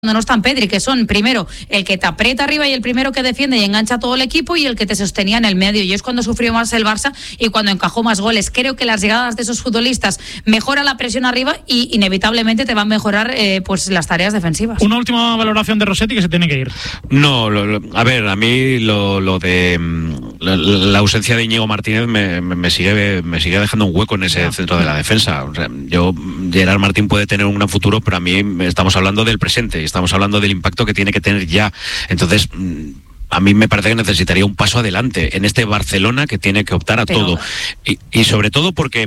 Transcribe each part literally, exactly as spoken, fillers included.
cuando no están Pedri, que son primero el que te aprieta arriba y el primero que defiende y engancha todo el equipo y el que te sostenía en el medio, y es cuando sufrió más el Barça y cuando encajó más goles. Creo que las llegadas de esos futbolistas mejora la presión arriba y inevitablemente te van a mejorar eh, pues las tareas defensivas. Una última valoración de Rossetti, que se tiene que ir. No, lo, lo, a ver, a mí lo, lo de la, la ausencia de Íñigo Martínez me, me sigue me sigue dejando un hueco en ese no. centro de la defensa. O sea, yo Gerard Martín puede tener un gran futuro, pero a mí estamos hablando del presente. Estamos hablando del impacto que tiene que tener ya. Entonces, a mí me parece que necesitaría un paso adelante en este Barcelona que tiene que optar a Pero... todo. Y, y sobre todo porque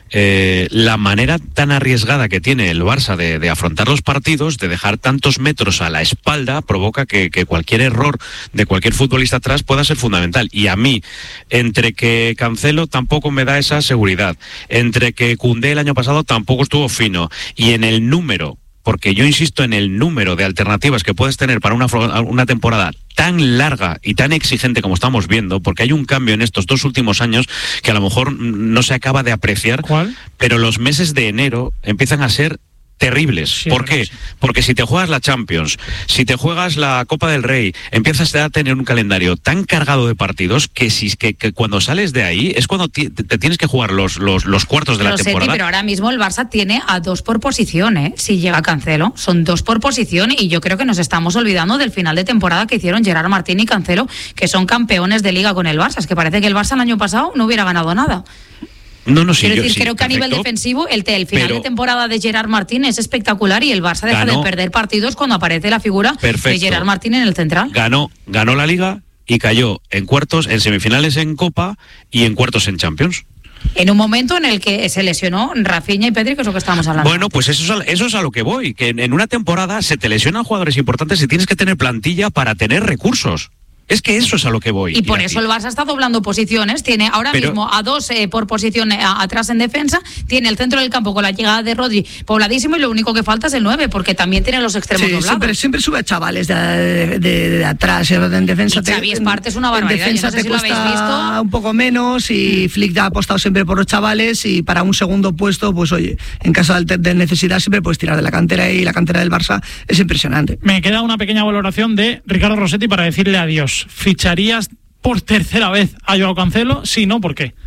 eh, la manera tan arriesgada que tiene el Barça de, de afrontar los partidos, de dejar tantos metros a la espalda, provoca que, que cualquier error de cualquier futbolista atrás pueda ser fundamental. Y a mí, entre que Cancelo tampoco me da esa seguridad, entre que Koundé el año pasado tampoco estuvo fino, y en el número, porque yo insisto en el número de alternativas que puedes tener para una, una temporada tan larga y tan exigente como estamos viendo, porque hay un cambio en estos dos últimos años que a lo mejor no se acaba de apreciar. ¿Cuál? Pero los meses de enero empiezan a ser terribles. Sí, ¿Por qué? Sí. Porque si te juegas la Champions, si te juegas la Copa del Rey, empiezas a tener un calendario tan cargado de partidos que si que, que cuando sales de ahí es cuando te, te tienes que jugar los, los, los cuartos de la Lo sé, temporada. Pero ahora mismo el Barça tiene a dos por posición, ¿eh? Si llega Cancelo, son dos por posición, y yo creo que nos estamos olvidando del final de temporada que hicieron Gerard Martín y Cancelo, que son campeones de Liga con el Barça. Es que parece que el Barça el año pasado no hubiera ganado nada. No, no, sí, Quiero yo, decir, sí, creo que perfecto, a nivel defensivo el, el final pero, de temporada de Gerard Martín es espectacular, y el Barça deja ganó, de perder partidos cuando aparece la figura perfecto, de Gerard Martín en el central. Ganó, ganó la Liga y cayó en cuartos, en semifinales en Copa y en cuartos en Champions. En un momento en el que se lesionó Rafinha y Pedri, que es lo que estamos hablando. Bueno, pues eso es, a, eso es a lo que voy, que en una temporada se te lesionan jugadores importantes y tienes que tener plantilla para tener recursos. Es que eso es a lo que voy. Y por eso el Barça está doblando posiciones. Tiene ahora Pero, mismo a dos eh, por posición eh, atrás en defensa. Tiene el centro del campo con la llegada de Rodri pobladísimo, y lo único que falta es el nueve, porque también tiene los extremos sí, doblados. Siempre, siempre sube a chavales de, de, de, de atrás. En defensa. Y Xavi Esparta es una barbaridad. En defensa no sé te si lo habéis visto. Un poco menos, y Flick ha apostado siempre por los chavales, y para un segundo puesto, pues oye, en caso de necesidad siempre puedes tirar de la cantera, y la cantera del Barça es impresionante. Me queda una pequeña valoración de Ricardo Rossetti para decirle adiós. ¿Ficharía por tercera vez a Joao Cancelo? Sí, no, ¿por qué?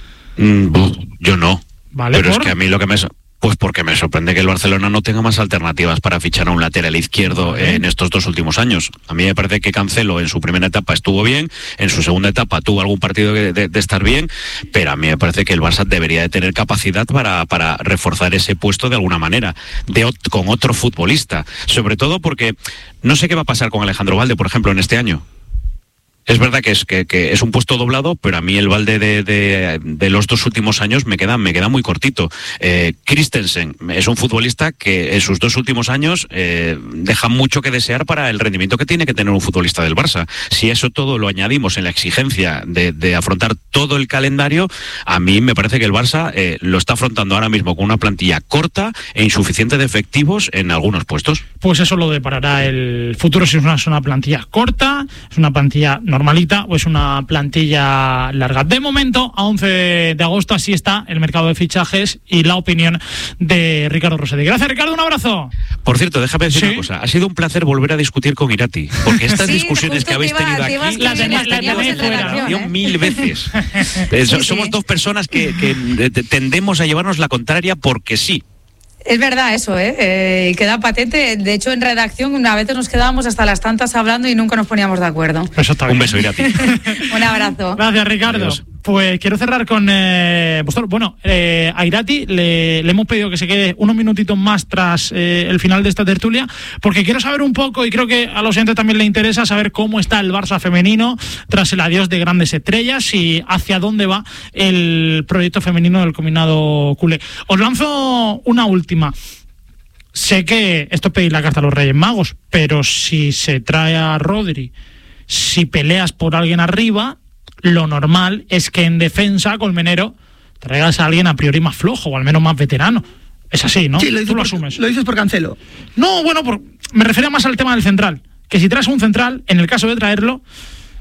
Mm, yo no. Vale, pero ¿por? es que a mí lo que me... Pues porque me sorprende que el Barcelona no tenga más alternativas para fichar a un lateral izquierdo ¿Eh? en estos dos últimos años. A mí me parece que Cancelo en su primera etapa estuvo bien, en su segunda etapa tuvo algún partido de, de, de estar bien, pero a mí me parece que el Barça debería de tener capacidad para, para reforzar ese puesto de alguna manera, de, con otro futbolista. Sobre todo porque no sé qué va a pasar con Alejandro Valde, por ejemplo, en este año. Es verdad que es que, que es un puesto doblado, pero a mí el Valde de, de, de los dos últimos años me queda me queda muy cortito. Eh, Christensen es un futbolista que en sus dos últimos años eh, deja mucho que desear para el rendimiento que tiene que tener un futbolista del Barça. Si eso todo lo añadimos en la exigencia de, de afrontar todo el calendario, a mí me parece que el Barça eh, lo está afrontando ahora mismo con una plantilla corta e insuficiente de efectivos en algunos puestos. Pues eso lo deparará el futuro, si es una, es una plantilla corta, es una plantilla normalita o es una plantilla larga. De momento, a once de agosto, así está el mercado de fichajes y la opinión de Ricardo Rossetti. Gracias, Ricardo, un abrazo. Por cierto, déjame decir ¿Sí? una cosa. Ha sido un placer volver a discutir con Irati, porque estas sí, discusiones que habéis tenido aquí las tenéis fuera, ¿no? mil veces. eh, sí, somos sí. dos personas que, que tendemos a llevarnos la contraria porque sí. Es verdad eso, ¿eh? ¿eh? Queda patente. De hecho, en redacción a veces nos quedábamos hasta las tantas hablando y nunca nos poníamos de acuerdo. Eso está bien. Un beso, Irati. Un abrazo. Gracias, Ricardo. Adiós. Pues quiero cerrar con eh, vosotros. Bueno, eh, a Irati le, le hemos pedido que se quede unos minutitos más tras eh, el final de esta tertulia, porque quiero saber un poco, y creo que a los oyentes también le interesa saber cómo está el Barça femenino tras el adiós de grandes estrellas y hacia dónde va el proyecto femenino del combinado culé. Os lanzo una última. Sé que esto es pedir la carta a los Reyes Magos, pero si se trae a Rodri, si peleas por alguien arriba, lo normal es que en defensa, Colmenero, traigas a alguien a priori más flojo, o al menos más veterano. Es así, ¿no? Sí, lo Tú lo por, asumes. Lo dices por Cancelo. No, bueno, por, me refería más al tema del central. Que si traes un central, en el caso de traerlo,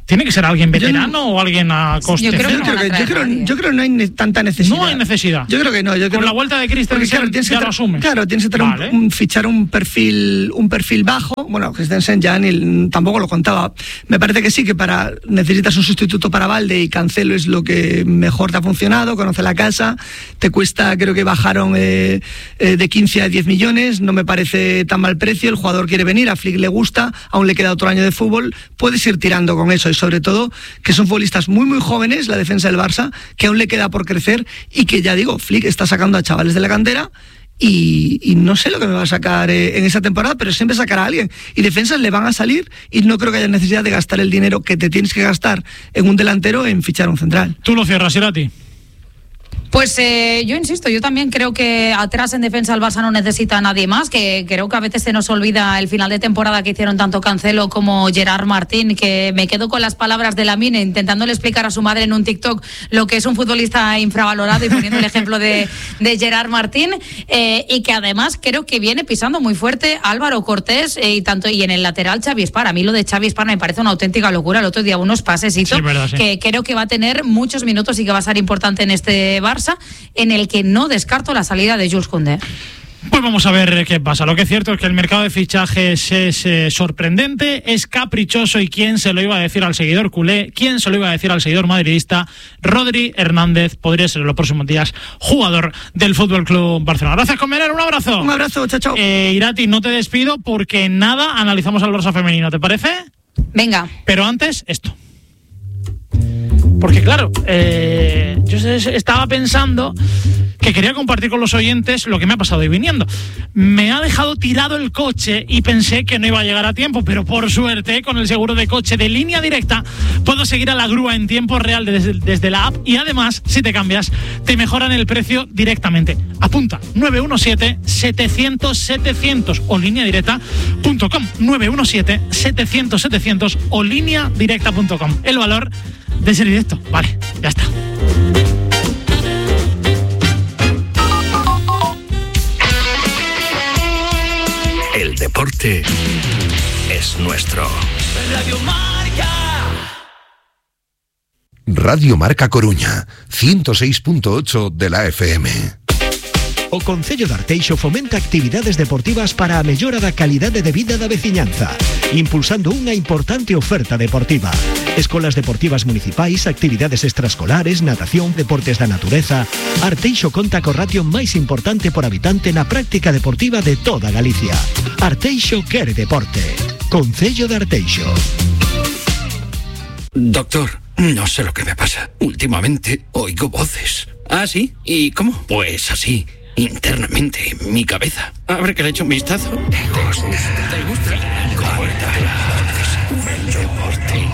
¿Tiene que ser alguien veterano no, o alguien a coste yo creo cero? Que no yo, creo que, yo, creo, yo creo que no hay ne- tanta necesidad. No hay necesidad. Yo creo que no. Yo creo, Con la vuelta de Christensen claro, tienes ya que lo asumes. Claro, tienes que tener vale. un, un, fichar un perfil un perfil bajo. Bueno, Christensen ya ni, tampoco lo contaba. Me parece que sí, que para necesitas un sustituto para Valde y Cancelo es lo que mejor te ha funcionado, conoce la casa, te cuesta, creo que bajaron eh, eh, de quince a diez millones, no me parece tan mal precio, el jugador quiere venir, a Flick le gusta, aún le queda otro año de fútbol, puedes ir tirando con eso y sobre todo que son futbolistas muy muy jóvenes, la defensa del Barça, que aún le queda por crecer y que ya digo, Flick está sacando a chavales de la cantera y, y no sé lo que me va a sacar eh, en esa temporada, pero siempre sacará a alguien y defensas le van a salir y no creo que haya necesidad de gastar el dinero que te tienes que gastar en un delantero en fichar un central. Tú lo cierras, Irati. Pues eh, yo insisto, yo también creo que atrás en defensa el Barça no necesita a nadie más, que creo que a veces se nos olvida el final de temporada que hicieron tanto Cancelo como Gerard Martín, que me quedo con las palabras de Lamine intentándole explicar a su madre en un TikTok lo que es un futbolista infravalorado y poniendo el ejemplo de, de Gerard Martín, eh, y que además creo que viene pisando muy fuerte Álvaro Cortés eh, y tanto y en el lateral Xavi Espar. A mí lo de Xavi Espar me parece una auténtica locura. El otro día unos pasesitos sí, verdad, sí. que creo que va a tener muchos minutos y que va a ser importante en este Barça, en el que no descarto la salida de Jules Koundé. Pues vamos a ver qué pasa. Lo que es cierto es que el mercado de fichajes es eh, sorprendente, es caprichoso y quién se lo iba a decir al seguidor culé, quién se lo iba a decir al seguidor madridista. Rodri Hernández podría ser en los próximos días jugador del F C Barcelona. Gracias, Comener, un abrazo. Un abrazo, chao, chao. Eh, Irati, no te despido porque en nada analizamos al Barça femenino, ¿te parece? Venga. Pero antes, esto. Porque claro, eh, yo estaba pensando que quería compartir con los oyentes lo que me ha pasado hoy viniendo. Me ha dejado tirado el coche y pensé que no iba a llegar a tiempo, pero por suerte, con el seguro de coche de Línea Directa, puedo seguir a la grúa en tiempo real desde, desde la app y además, si te cambias, te mejoran el precio directamente. Apunta, nueve uno siete, setecientos, setecientos o línea directa punto com, nueve uno siete, setecientos, setecientos o línea directa punto com. El valor de ser directo. Vale, ya está. El deporte es nuestro. Radio Marca. Radio Marca Coruña, ciento seis punto ocho de la F M. O Concello de Arteixo fomenta actividades deportivas para a mellora da calidade de vida da veciñanza, impulsando unha importante oferta deportiva. Escolas deportivas municipais, actividades extraescolares, natación, deportes da natureza. Arteixo conta co ratio máis importante por habitante na práctica deportiva de toda Galicia. Arteixo quere deporte. Concello de Arteixo. Doctor, no sé lo que me pasa. Últimamente oigo voces. ¿Ah, sí? ¿Y cómo? Pues así. Internamente, en mi cabeza. A ver que le echo un vistazo. ¿Te gusta? ¿Te gusta? El deporte.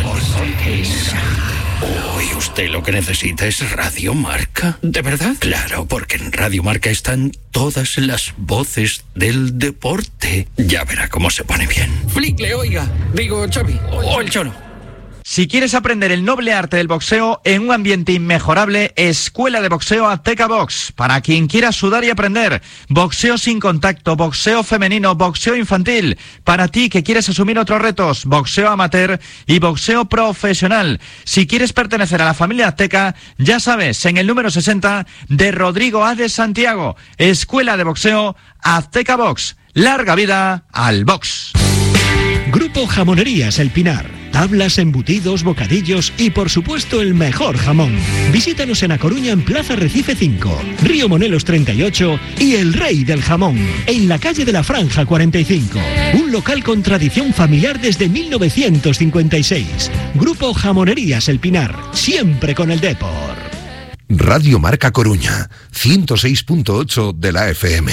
Uy, usted lo que necesita es Radio Marca. ¿De verdad? Claro, porque en Radio Marca están todas las voces del deporte. Ya verá cómo se pone bien. Flick, le oiga. Digo, Xavi. O el Cholo. Si quieres aprender el noble arte del boxeo en un ambiente inmejorable, Escuela de Boxeo Azteca Box. Para quien quiera sudar y aprender, boxeo sin contacto, boxeo femenino, boxeo infantil. Para ti que quieres asumir otros retos, boxeo amateur y boxeo profesional. Si quieres pertenecer a la familia Azteca, ya sabes, en el número sesenta de Rodrigo A. de Santiago. Escuela de Boxeo Azteca Box. Larga vida al box. Grupo Jamonerías El Pinar. Tablas, embutidos, bocadillos y por supuesto el mejor jamón. Visítanos en A Coruña en Plaza Recife cinco, Río Monelos treinta y ocho y El Rey del Jamón, en la calle de la Franja cuarenta y cinco. Un local con tradición familiar desde mil novecientos cincuenta y seis. Grupo Jamonerías El Pinar, siempre con el Depor. Radio Marca Coruña, ciento seis punto ocho de la F M.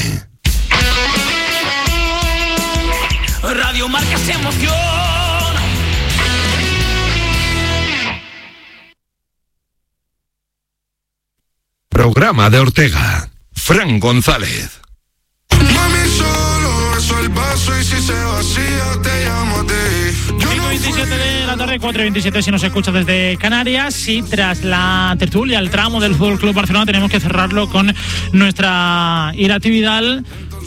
Radio Marca se emociona. Programa de Ortega, Fran González. Mami, solo eso el paso y si se vacía te llamo a ti. cinco veintisiete de la tarde, cuatro veintisiete si nos escuchas desde Canarias. Y tras la tertulia, el tramo del F C Barcelona, tenemos que cerrarlo con nuestra Irati Vidal.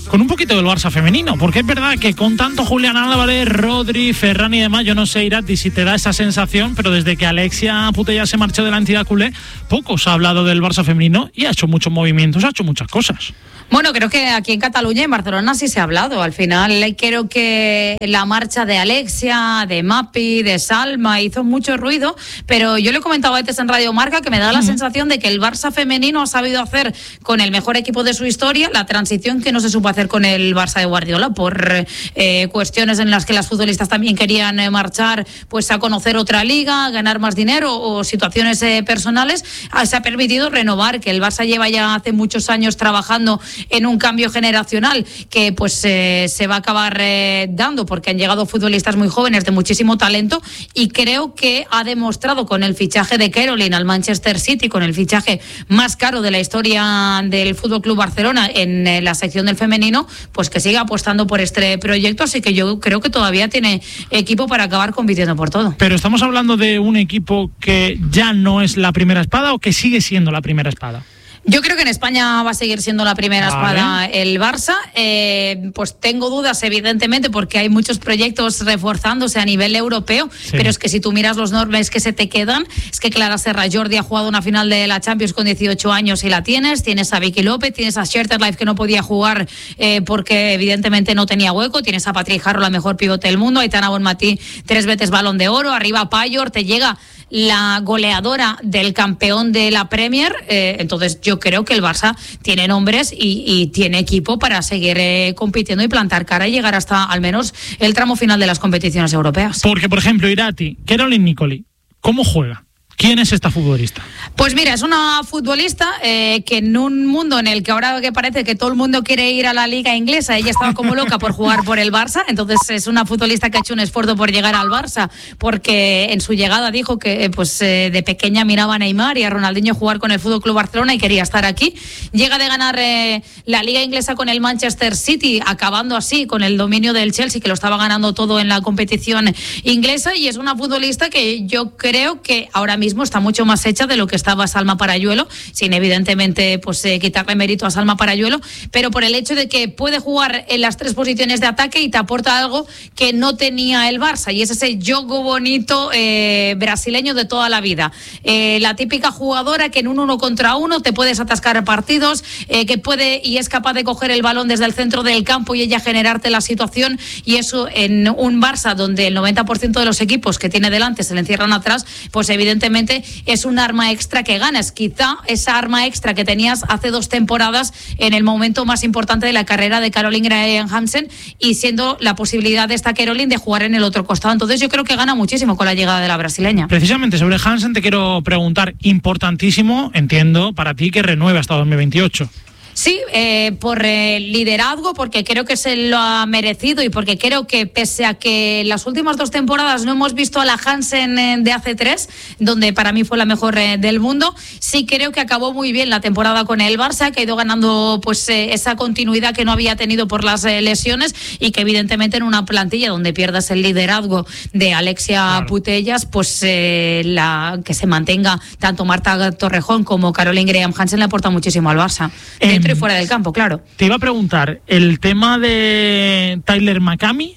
con un poquito del Barça femenino, porque es verdad que con tanto Julián Álvarez, Rodri, Ferran y demás, yo no sé, Irati, si te da esa sensación, pero desde que Alexia Putellas se marchó de la entidad culé, poco se ha hablado del Barça femenino y ha hecho muchos movimientos, ha hecho muchas cosas. Bueno, creo que aquí en Cataluña y en Barcelona sí se ha hablado. Al final creo que la marcha de Alexia, de Mapi, de Salma hizo mucho ruido, pero yo le he comentado antes en Radio Marca que me da la uh-huh. sensación de que el Barça femenino ha sabido hacer con el mejor equipo de su historia la transición que no se supo hacer con el Barça de Guardiola por eh, cuestiones en las que las futbolistas también querían eh, marchar pues a conocer otra liga, ganar más dinero o situaciones eh, personales. Ah, se ha permitido renovar, que el Barça lleva ya hace muchos años trabajando en un cambio generacional que pues eh, se va a acabar eh, dando porque han llegado futbolistas muy jóvenes de muchísimo talento, y creo que ha demostrado con el fichaje de Caroline al Manchester City, con el fichaje más caro de la historia del F C Barcelona en eh, la sección del femenino, pues que sigue apostando por este proyecto, así que yo creo que todavía tiene equipo para acabar compitiendo por todo. Pero estamos hablando de un equipo que ya no es la primera espada o que sigue siendo la primera espada. Yo creo que en España va a seguir siendo la primera vale. espada el Barça. Eh, pues tengo dudas, evidentemente, porque hay muchos proyectos reforzándose a nivel europeo, sí. pero es que si tú miras los nombres que se te quedan, es que Clara Serra Jordi ha jugado una final de la Champions con dieciocho años y la tienes, tienes a Vicky López, tienes a Scherterlife que no podía jugar eh, porque evidentemente no tenía hueco, tienes a Patrick Harrow, la mejor pivote del mundo, Aitana Bonmatí, tres veces Balón de Oro, arriba Payor, te llega la goleadora del campeón de la Premier, eh, entonces yo creo que el Barça tiene nombres y, y tiene equipo para seguir eh, compitiendo y plantar cara y llegar hasta al menos el tramo final de las competiciones europeas. Porque, por ejemplo, Irati, Caroline Nicoli, ¿cómo juega? ¿Quién es esta futbolista? Pues mira, es una futbolista eh, que en un mundo en el que ahora que parece que todo el mundo quiere ir a la liga inglesa, ella estaba como loca por jugar por el Barça, entonces es una futbolista que ha hecho un esfuerzo por llegar al Barça, porque en su llegada dijo que pues eh, de pequeña miraba a Neymar y a Ronaldinho jugar con el F C Barcelona y quería estar aquí. Llega de ganar eh, la liga inglesa con el Manchester City, acabando así con el dominio del Chelsea, que lo estaba ganando todo en la competición inglesa, y es una futbolista que yo creo que ahora mismo está mucho más hecha de lo que estaba Salma Parayuelo, sin evidentemente pues eh, quitarle mérito a Salma Parayuelo, pero por el hecho de que puede jugar en las tres posiciones de ataque y te aporta algo que no tenía el Barça, y es ese juego bonito eh, brasileño de toda la vida. Eh, la típica jugadora que en un uno contra uno te puedes atascar partidos, eh, que puede y es capaz de coger el balón desde el centro del campo y ella generarte la situación, y eso en un Barça donde el noventa por ciento de los equipos que tiene delante se le encierran atrás, pues evidentemente es un arma extra que ganas. Quizá esa arma extra que tenías hace dos temporadas en el momento más importante de la carrera de Caroline Graham Hansen, y siendo la posibilidad de esta Caroline de jugar en el otro costado. Entonces yo creo que gana muchísimo con la llegada de la brasileña. Precisamente sobre Hansen te quiero preguntar, importantísimo, entiendo, para ti que renueve hasta dos mil veintiocho. Sí, eh, por eh, liderazgo, porque creo que se lo ha merecido y porque creo que pese a que las últimas dos temporadas no hemos visto a la Hansen eh, de hace tres, donde para mí fue la mejor eh, del mundo, sí creo que acabó muy bien la temporada con el Barça, que ha ido ganando pues eh, esa continuidad que no había tenido por las eh, lesiones, y que evidentemente en una plantilla donde pierdas el liderazgo de Alexia claro. Putellas, pues eh, la que se mantenga tanto Marta Torrejón como Caroline Graham Hansen le aporta muchísimo al Barça. Eh, Dentro y fuera del campo, claro. Te iba a preguntar, el tema de Tyler McCamey.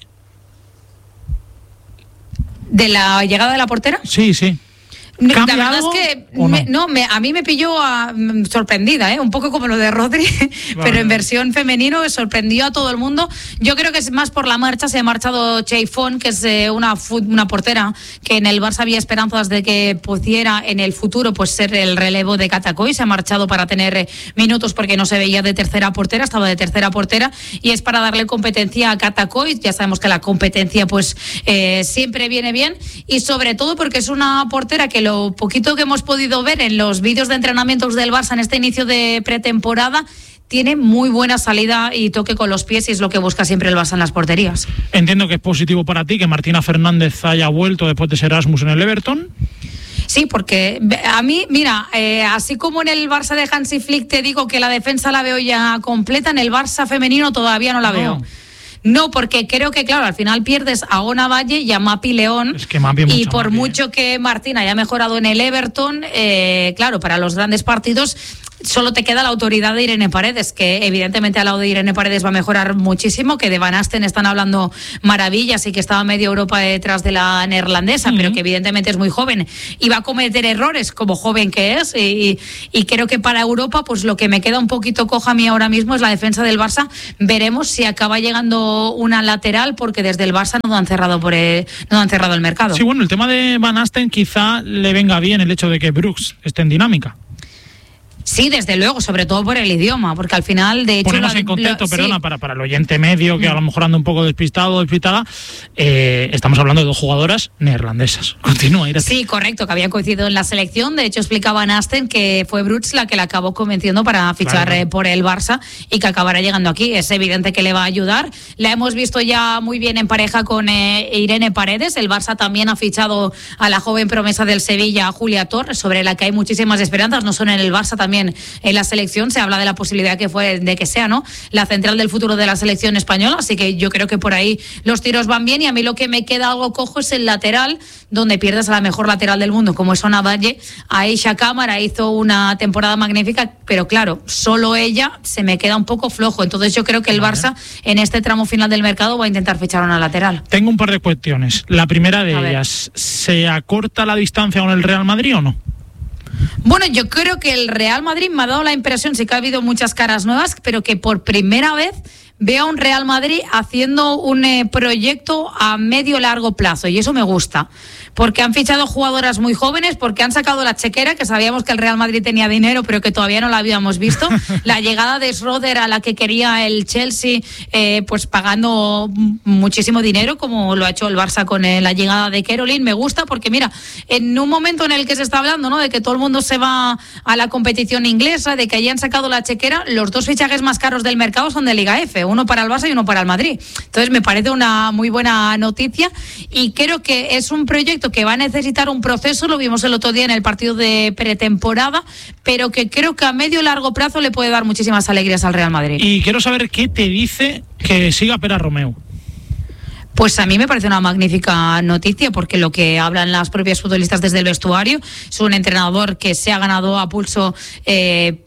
¿De la llegada de la portera? Sí, sí. La verdad es que me, no, me, a mí me pilló a, sorprendida, ¿eh? Un poco como lo de Rodri, vale. pero en versión femenino sorprendió a todo el mundo. Yo creo que es más por la marcha. Se ha marchado Cheifón, que es eh, una, una portera que en el Barça había esperanzas de que pudiera en el futuro pues ser el relevo de Catacoy. Se ha marchado para tener eh, minutos porque no se veía de tercera portera, estaba de tercera portera, y es para darle competencia a Catacoy. Ya sabemos que la competencia pues eh, siempre viene bien, y sobre todo porque es una portera que lo poquito que hemos podido ver en los vídeos de entrenamientos del Barça en este inicio de pretemporada, tiene muy buena salida y toque con los pies, y es lo que busca siempre el Barça en las porterías. Entiendo que es positivo para ti que Martina Fernández haya vuelto después de ser Erasmus en el Everton. Sí, porque a mí, mira, eh, así como en el Barça de Hansi Flick te digo que la defensa la veo ya completa, en el Barça femenino todavía no la no. veo. No, porque creo que, claro, al final pierdes a Ona Valle y a Mapi León. Es que Mapi y por Mapi, mucho eh. que Martín haya mejorado en el Everton, eh, claro, para los grandes partidos solo te queda la autoridad de Irene Paredes, que evidentemente al lado de Irene Paredes va a mejorar muchísimo, que de Van Asten están hablando maravillas y que estaba medio Europa detrás de la neerlandesa, uh-huh. pero que evidentemente es muy joven y va a cometer errores como joven que es, y, y creo que para Europa pues lo que me queda un poquito coja a mí ahora mismo es la defensa del Barça. Veremos si acaba llegando una lateral, porque desde el Barça no han cerrado por el, no han cerrado el mercado. Sí, bueno, el tema de Van Asten quizá le venga bien el hecho de que Brooks esté en dinámica. Sí, desde luego, sobre todo por el idioma, porque al final, de hecho... Ponemos la, en contexto, lo, perdona, sí. para, para el oyente medio, que a lo mejor anda un poco despistado o despistada, eh, estamos hablando de dos jugadoras neerlandesas. Continúa, Irati. Sí, correcto, que habían coincidido en la selección. De hecho, explicaba Asten que fue Brooks la que la acabó convenciendo para fichar claro. eh, por el Barça y que acabará llegando aquí. Es evidente que le va a ayudar. La hemos visto ya muy bien en pareja con eh, Irene Paredes. El Barça también ha fichado a la joven promesa del Sevilla, Julia Torres, sobre la que hay muchísimas esperanzas, no solo en el Barça, también en la selección. Se habla de la posibilidad que fue de que sea, ¿no?, la central del futuro de la selección española, así que yo creo que por ahí los tiros van bien. Y a mí lo que me queda algo cojo es el lateral, donde pierdes a la mejor lateral del mundo como es Ona Valle. Aisha Cámara hizo una temporada magnífica, pero claro, solo ella se me queda un poco flojo, entonces yo creo que el Barça en este tramo final del mercado va a intentar fichar una lateral. Tengo un par de cuestiones. La primera de a ellas, ver. ¿se acorta la distancia con el Real Madrid o no? Bueno, yo creo que el Real Madrid me ha dado la impresión, sí que ha habido muchas caras nuevas, pero que por primera vez veo a un Real Madrid haciendo un eh, proyecto a medio largo plazo, y eso me gusta, porque han fichado jugadoras muy jóvenes, porque han sacado la chequera, que sabíamos que el Real Madrid tenía dinero, pero que todavía no la habíamos visto. La llegada de Schroeder, a la que quería el Chelsea, eh, pues pagando muchísimo dinero, como lo ha hecho el Barça con eh, la llegada de Caroline. Me gusta porque, mira, en un momento en el que se está hablando, ¿no?, de que todo el mundo se va a la competición inglesa, de que hayan sacado la chequera, los dos fichajes más caros del mercado son de Liga F, uno para el Barça y uno para el Madrid. Entonces me parece una muy buena noticia, y creo que es un proyecto que va a necesitar un proceso, lo vimos el otro día en el partido de pretemporada, pero que creo que a medio y largo plazo le puede dar muchísimas alegrías al Real Madrid. Y quiero saber qué te dice que siga Pere Romeu. Pues a mí me parece una magnífica noticia, porque lo que hablan las propias futbolistas desde el vestuario es un entrenador que se ha ganado a pulso eh,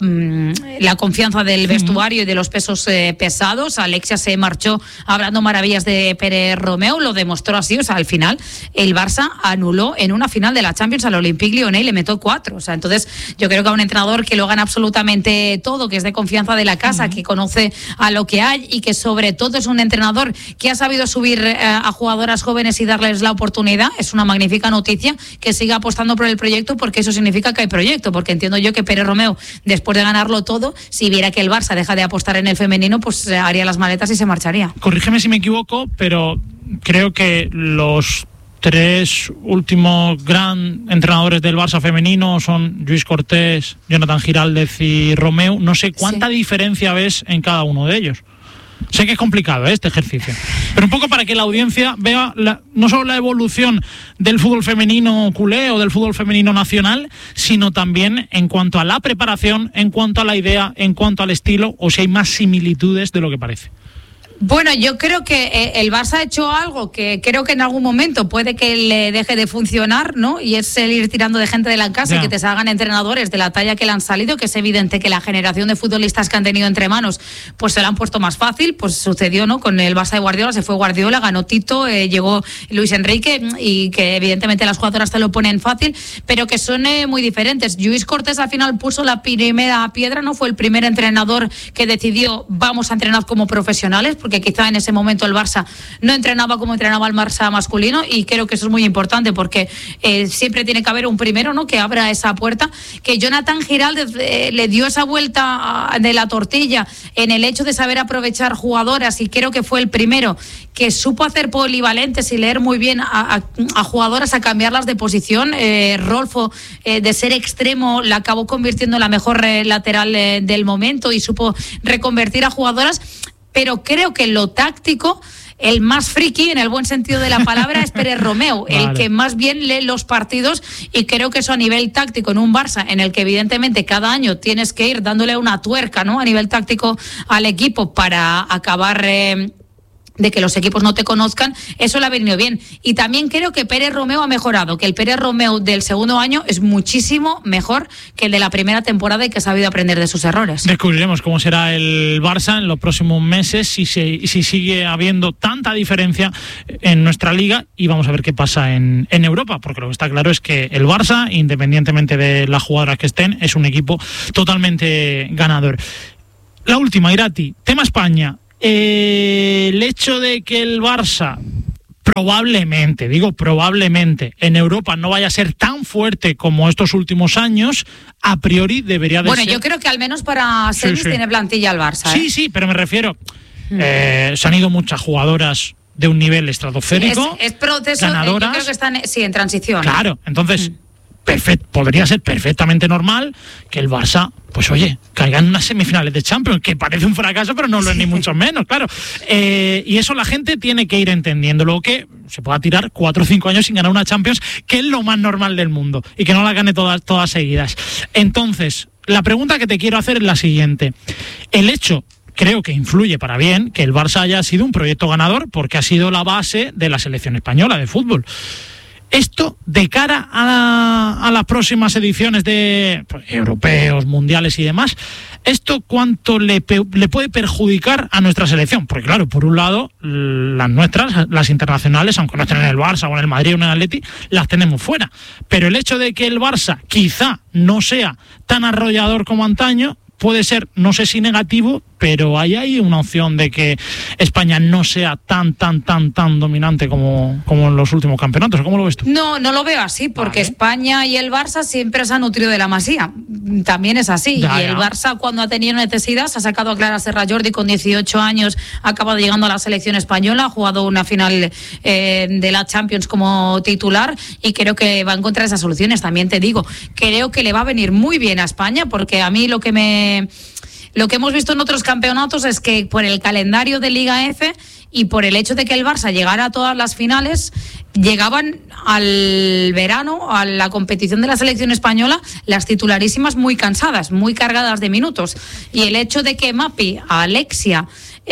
la confianza del vestuario y de los pesos eh, pesados. Alexia se marchó hablando maravillas de Pere Romeu, lo demostró así. O sea, al final el Barça anuló en una final de la Champions al Olympique Lyonnais y le metió cuatro. O sea, entonces yo creo que a un entrenador que lo gana absolutamente todo, que es de confianza de la casa, uh-huh. que conoce a lo que hay, y que sobre todo es un entrenador que ha sabido subir a jugadoras jóvenes y darles la oportunidad, es una magnífica noticia. Que siga apostando por el proyecto, porque eso significa que hay proyecto, porque entiendo yo que Pere Romeu, después de ganarlo todo, si viera que el Barça deja de apostar en el femenino, pues haría las maletas y se marcharía. Corrígeme si me equivoco, pero creo que los tres últimos gran entrenadores del Barça femenino son Lluís Cortés, Jonathan Giraldez y Romeu. No sé cuánta sí. diferencia ves en cada uno de ellos. Sé que es complicado, ¿eh?, este ejercicio, pero un poco para que la audiencia vea la, no solo la evolución del fútbol femenino culé o del fútbol femenino nacional, sino también en cuanto a la preparación, en cuanto a la idea, en cuanto al estilo, o si hay más similitudes de lo que parece. Bueno, yo creo que el Barça ha hecho algo que creo que en algún momento puede que le deje de funcionar, ¿no? Y es el ir tirando de gente de la casa, yeah. y que te salgan entrenadores de la talla que le han salido, que es evidente que la generación de futbolistas que han tenido entre manos, pues se la han puesto más fácil. Pues sucedió, ¿no?, con el Barça de Guardiola. Se fue Guardiola, ganó Tito, eh, llegó Luis Enrique, y que evidentemente las jugadoras te lo ponen fácil, pero que son eh, muy diferentes. Lluís Cortés al final puso la primera piedra, ¿no? Fue el primer entrenador que decidió, vamos a entrenar como profesionales, porque quizá en ese momento el Barça no entrenaba como entrenaba el Barça masculino, y creo que eso es muy importante, porque eh, siempre tiene que haber un primero, ¿no?, que abra esa puerta. Que Jonathan Giraldez eh, le dio esa vuelta de la tortilla en el hecho de saber aprovechar jugadoras, y creo que fue el primero que supo hacer polivalentes y leer muy bien a, a, a jugadoras, a cambiarlas de posición. eh, Rolfo, eh, de ser extremo, la acabó convirtiendo en la mejor eh, lateral eh, del momento, y supo reconvertir a jugadoras. Pero creo que lo táctico, el más friki, en el buen sentido de la palabra, es Pere Romeu, vale. el que más bien lee los partidos, y creo que eso a nivel táctico, en un Barça en el que evidentemente cada año tienes que ir dándole una tuerca, ¿no?, a nivel táctico al equipo para acabar... Eh, de que los equipos no te conozcan, eso le ha venido bien. Y también creo que Pérez Romeu ha mejorado, que el Pérez Romeu del segundo año es muchísimo mejor que el de la primera temporada y que ha sabido aprender de sus errores. Descubriremos cómo será el Barça en los próximos meses, si, se, si sigue habiendo tanta diferencia en nuestra liga, y vamos a ver qué pasa en, en Europa, porque lo que está claro es que el Barça, independientemente de las jugadoras que estén, es un equipo totalmente ganador. La última, Irati, tema España. Eh, el hecho de que el Barça probablemente, digo probablemente, en Europa no vaya a ser tan fuerte como estos últimos años, a priori debería de bueno, ser... Bueno, yo creo que al menos para semis sí, sí. tiene plantilla el Barça. ¿eh? Sí, sí, pero me refiero, eh, se han ido muchas jugadoras de un nivel estratosférico, es, es proceso, ganadoras. Yo creo que están, sí, en transición. Claro, entonces... Mm. Perfect, podría ser perfectamente normal que el Barça, pues oye, caiga en unas semifinales de Champions, que parece un fracaso, pero no lo es ni mucho menos, claro. Eh, y eso la gente tiene que ir entendiendo, luego que se pueda tirar cuatro o cinco años sin ganar una Champions, que es lo más normal del mundo, y que no la gane todas, todas seguidas. Entonces, la pregunta que te quiero hacer es la siguiente. El hecho... Creo que influye para bien que el Barça haya sido un proyecto ganador, porque ha sido la base de la selección española de fútbol. Esto, de cara a, a las próximas ediciones de pues, europeos, mundiales y demás, ¿esto cuánto le, le puede perjudicar a nuestra selección? Porque claro, por un lado, las nuestras, las internacionales, aunque no estén en el Barça o en el Madrid o en el Atleti, las tenemos fuera. Pero el hecho de que el Barça quizá no sea tan arrollador como antaño, puede ser, no sé si negativo, pero hay ahí una opción de que España no sea tan, tan, tan, tan dominante como, como en los últimos campeonatos. ¿Cómo lo ves tú? No, no lo veo así, porque vale. España y el Barça siempre se han nutrido de la Masía. También es así. Ya, y el ya. Barça, cuando ha tenido necesidad, se ha sacado a Clara Serra Jordi con dieciocho años, ha acabado llegando a la selección española, ha jugado una final eh, de la Champions como titular, y creo que va a encontrar esas soluciones. También te digo, creo que le va a venir muy bien a España, porque a mí lo que me... Lo que hemos visto en otros campeonatos es que por el calendario de Liga F y por el hecho de que el Barça llegara a todas las finales, llegaban al verano, a la competición de la selección española, las titularísimas muy cansadas, muy cargadas de minutos. Y el hecho de que Mapi, Alexia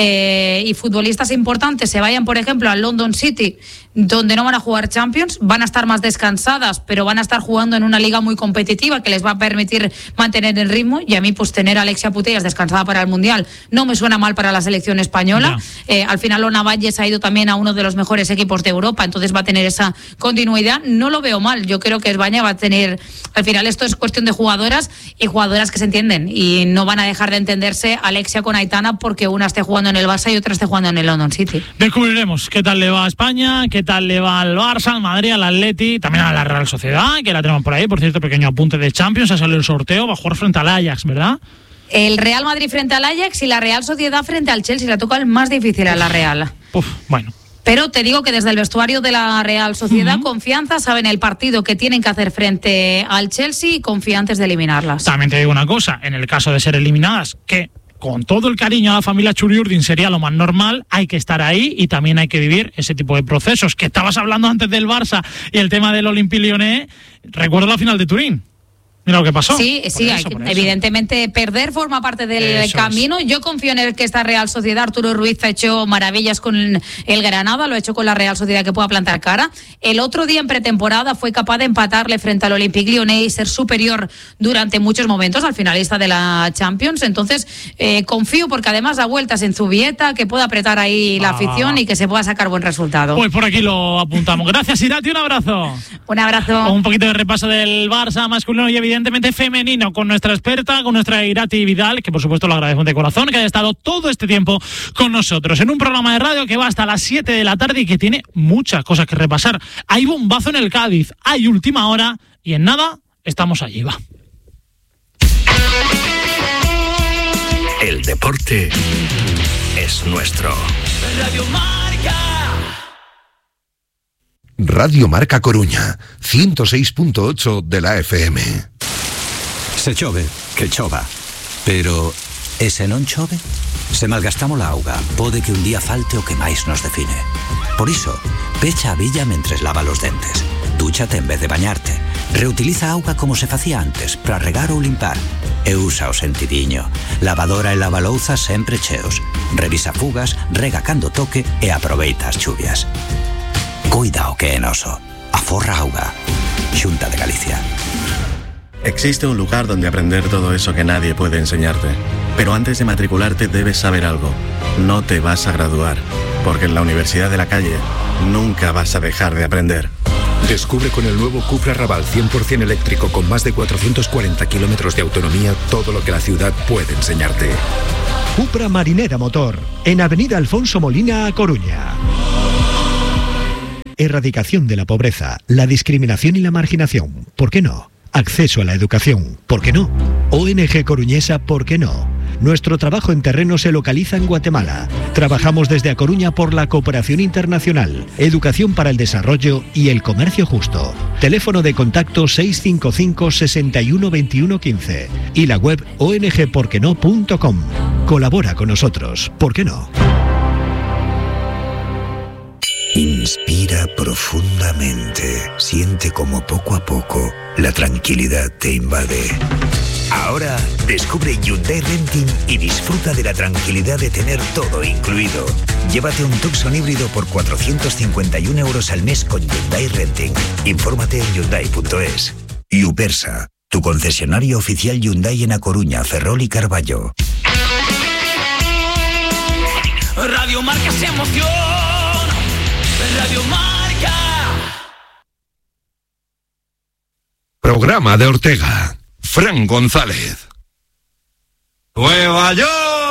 eh, y futbolistas importantes se vayan, por ejemplo, al London City, donde no van a jugar Champions, van a estar más descansadas, pero van a estar jugando en una liga muy competitiva que les va a permitir mantener el ritmo. Y a mí, pues tener a Alexia Putellas descansada para el Mundial no me suena mal para la selección española. Eh, al final Lona Valles ha ido también a uno de los mejores equipos de Europa, entonces va a tener esa continuidad. No lo veo mal, yo creo que España va a tener, al final esto es cuestión de jugadoras y jugadoras que se entienden, y no van a dejar de entenderse Alexia con Aitana porque una esté jugando en el Barça y otra esté jugando en el London City. Descubriremos qué tal le va a España, qué tal le va al Barça, al Madrid, al Atleti, también a la Real Sociedad, que la tenemos por ahí, por cierto, pequeño apunte de Champions, ha salido el sorteo, va a jugar frente al Ajax, ¿verdad? El Real Madrid frente al Ajax y la Real Sociedad frente al Chelsea, le toca el más difícil a la Real. Uf, bueno. Pero te digo que desde el vestuario de la Real Sociedad, uh-huh. confianza, saben el partido que tienen que hacer frente al Chelsea y confiantes de eliminarlas. También te digo una cosa, en el caso de ser eliminadas, que con todo el cariño a la familia Churiurdin sería lo más normal, hay que estar ahí y también hay que vivir ese tipo de procesos. Que estabas hablando antes del Barça y el tema del Olympique Lyonnais, recuerdo la final de Turín. Mira lo que pasó. Sí, sí, eso, hay que, evidentemente perder forma parte del eso camino. Es. Yo confío en el que esta Real Sociedad, Arturo Ruiz ha hecho maravillas con el Granada, lo ha hecho con la Real Sociedad que pueda plantar cara. El otro día en pretemporada fue capaz de empatarle frente al Olympique Lyonnais y ser superior durante muchos momentos al finalista de la Champions. Entonces eh, confío, porque además da vueltas en Zubieta, que pueda apretar ahí la ah. afición y que se pueda sacar buen resultado. Pues por aquí lo apuntamos. Gracias, Irati, un abrazo. Un abrazo. Un poquito de repaso del Barça masculino y evidentemente evidentemente femenino, con nuestra experta, con nuestra Irati Vidal, que por supuesto lo agradecemos de corazón, que haya estado todo este tiempo con nosotros en un programa de radio que va hasta las siete de la tarde y que tiene muchas cosas que repasar. Hay bombazo en el Cádiz, hay última hora y en nada estamos allí, va. El deporte es nuestro. Radio Marca. Radio Marca Coruña, ciento seis punto ocho de la F M. Se chove, que chova. Pero, e se non chove? Se malgastamos a auga, pode que un día falte o que máis nos define. Por iso, pecha a billa mentres lava los dentes. Dúchate en vez de bañarte. Reutiliza auga como se facía antes, para regar ou limpar. e usa o sentidiño. Lavadora e lavalouza sempre cheos. Revisa fugas, rega cando toque e aproveita as chuvias. Cuida o que é noso. Aforra auga. Xunta de Galicia. Existe un lugar donde aprender todo eso que nadie puede enseñarte. Pero antes de matricularte debes saber algo. No te vas a graduar, porque en la Universidad de la Calle nunca vas a dejar de aprender. Descubre con el nuevo Cupra Raval cien por ciento eléctrico con más de cuatrocientos cuarenta kilómetros de autonomía todo lo que la ciudad puede enseñarte. Cupra Marinera Motor, en Avenida Alfonso Molina, A Coruña. Erradicación de la pobreza, la discriminación y la marginación. ¿Por qué no? Acceso a la educación. ¿Por qué no? O N G Coruñesa. ¿Por qué no? Nuestro trabajo en terreno se localiza en Guatemala. Trabajamos desde A Coruña por la cooperación internacional, educación para el desarrollo y el comercio justo. Teléfono de contacto seis cinco cinco, seis uno dos uno uno cinco y la web o n g por qué no punto com. Colabora con nosotros. ¿Por qué no? Inspira profundamente. Siente como poco a poco la tranquilidad te invade. Ahora descubre Hyundai Renting y disfruta de la tranquilidad de tener todo incluido. Llévate un Tucson híbrido por cuatrocientos cincuenta y uno euros al mes con Hyundai Renting. Infórmate en hyundai punto es. Upersa, tu concesionario oficial Hyundai en A Coruña, Ferrol y Carballo. Radio Marca se emociona. Radio Marca. Programa de Ortega. Fran González. Nueva York.